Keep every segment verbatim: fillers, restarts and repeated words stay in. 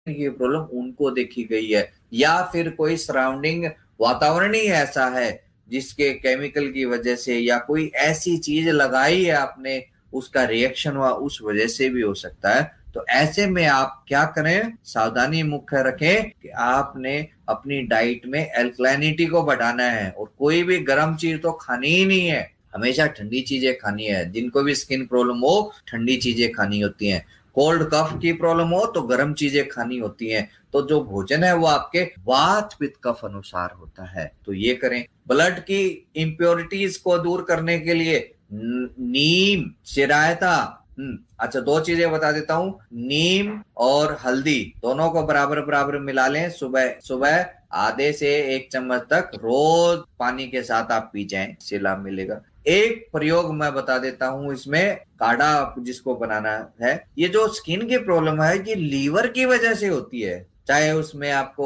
की प्रॉब्लम उनको देखी गई है, या फिर कोई सराउंडिंग वातावरण ही ऐसा है जिसके केमिकल की वजह से या कोई ऐसी चीज लगाई है आपने, उसका रिएक्शन हुआ, उस वजह से भी हो सकता है। तो ऐसे में आप क्या करें, सावधानी मुख्य रखें कि आपने अपनी डाइट में एल्कलैनिटी को बढ़ाना है, और कोई भी गर्म चीज तो खानी ही नहीं है, हमेशा ठंडी चीजें खानी है। जिनको भी स्किन प्रॉब्लम हो ठंडी चीजें खानी होती हैं, कोल्ड कफ की प्रॉब्लम हो तो गर्म चीजें खानी होती हैं। तो जो भोजन है वो आपके वात पित्त कफ अनुसार होता है, तो ये करें। ब्लड की इम्प्योरिटीज को दूर करने के लिए नीम, चिरायता, हम्म अच्छा दो चीजें बता देता हूँ, नीम और हल्दी दोनों को बराबर बराबर मिला लें, सुबह सुबह आधे से एक चम्मच तक रोज पानी के साथ आप पी जाएं, इससे लाभ मिलेगा। एक प्रयोग मैं बता देता हूं इसमें, काढ़ा जिसको बनाना है, ये जो स्किन की प्रॉब्लम है ये लीवर की वजह से होती है, चाहे उसमें आपको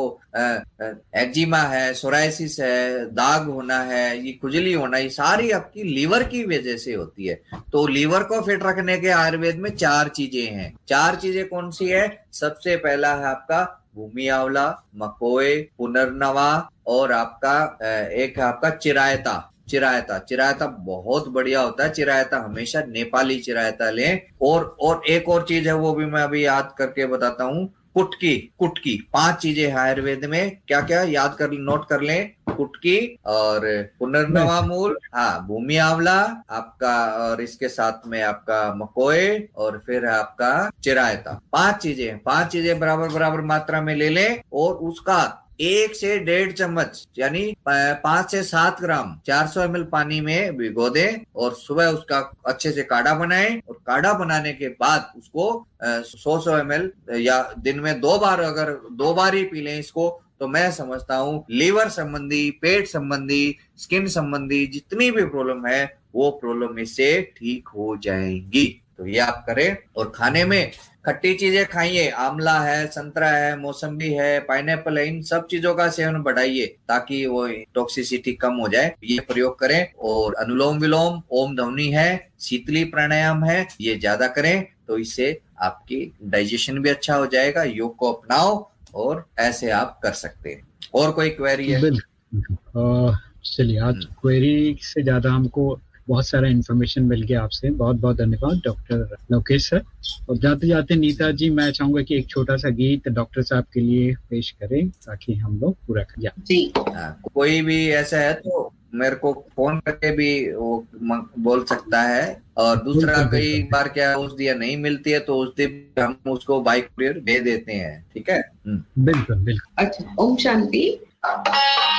एक्जिमा है, सोराइसिस है, दाग होना है, ये खुजली होना, ये सारी आपकी लीवर की वजह से होती है। तो लीवर को फिट रखने के आयुर्वेद में चार चीजें हैं। चार चीजें कौन सी है? सबसे पहला है आपका भूमि आंवला, मकोए, पुनर्नवा, और आपका एक है आपका चिरायता। चिरायता चिरायता बहुत बढ़िया होता है, चिरायता हमेशा नेपाली चिरायता लें। और और एक और चीज है, वो भी मैं अभी याद करके बताता हूँ, कुटकी। कुटकी, पांच चीजें हैं आयुर्वेद में, क्या क्या याद कर, नोट कर लें, कुटकी और पुनर्नवा मूल, हाँ भूमि आंवला आपका, और इसके साथ में आपका मकोए, और फिर आपका चिरायता। पांच चीजें, पांच चीजें बराबर बराबर मात्रा में ले लें, और उसका एक से डेढ़ चम्मच यानी पांच से सात ग्राम चार सौ एम एल पानी में भिगो दें, और सुबह उसका अच्छे से काढ़ा बनाएं, और काढ़ा बनाने के बाद उसको सौ सौ एम एल या दिन में दो बार, अगर दो बार ही पी लें इसको, तो मैं समझता हूँ लीवर संबंधी, पेट संबंधी, स्किन संबंधी जितनी भी प्रॉब्लम है वो प्रॉब्लम इससे ठीक हो जाएंगी। तो ये आप करें। और खाने में खट्टी चीजें खाइए, आंवला है, संतरा है, मौसम्बी है, पाइनएप्पल है, इन सब चीजों का सेवन बढ़ाइए ताकि वो टॉक्सिसिटी कम हो जाए। ये प्रयोग करें। और अनुलोम विलोम, ओम ध्वनि है, शीतली प्राणायाम है, ये ज्यादा करें, तो इससे आपकी डाइजेशन भी अच्छा हो जाएगा। योग को अपनाओ और ऐसे आप कर सकते हैं। और कोई क्वेरी है? बिल्कुल, चलिए आज क्वेरी से ज्यादा हमको बहुत सारा इन्फॉर्मेशन मिल गया आपसे, बहुत बहुत धन्यवाद डॉक्टर लोकेश सर। और जाते जाते नीता जी, मैं चाहूंगा कि एक छोटा सा गीत डॉक्टर साहब के लिए पेश करें ताकि हम लोग पूरा कर जाए। जी, कोई भी ऐसा है तो मेरे को फोन करके भी वो बोल सकता है। और दूसरा, कई बार क्या उस दिन नहीं मिलती है तो उस दिन हम उसको बाइक कुरियर भेज देते हैं, ठीक है। बिल्कुल बिल्कुल। अच्छा, ओम शांति।